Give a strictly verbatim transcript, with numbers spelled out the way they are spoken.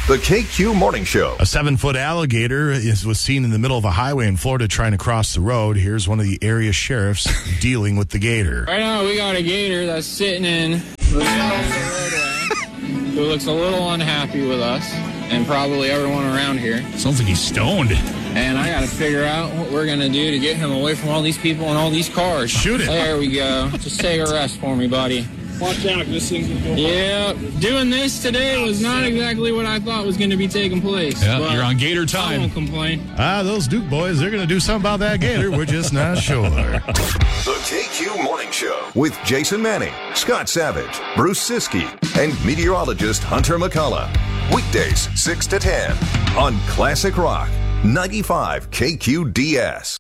The K Q Morning Show. A seven-foot alligator is, was seen in the middle of a highway in Florida trying to cross the road. Here's one of the area sheriffs dealing with the gator. Right now, we got a gator that's sitting in the middle of the roadway who looks a little unhappy with us and probably everyone around here. Sounds like he's stoned. And I got to figure out what we're going to do to get him away from all these people and all these cars. Shoot it. There we go. Just take a rest for me, buddy. Watch out, this thing can go. Yeah, doing this today was not exactly what I thought was going to be taking place. Yeah, you're on gator I time. won't complain. Ah, those Duke boys, they're going to do something about that gator. We're just not sure. The K Q Morning Show with Jason Manning, Scott Savage, Bruce Siskey, and meteorologist Hunter McCullough. Weekdays, six to ten on Classic Rock, ninety-five K Q D S.